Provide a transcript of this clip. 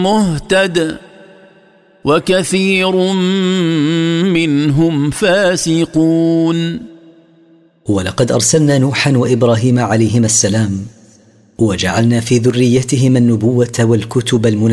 مهتد وكثير منهم فاسقون. ولقد أرسلنا نوحا وإبراهيم عليهما السلام، وجعلنا في ذريتهما النبوة والكتب المنزلة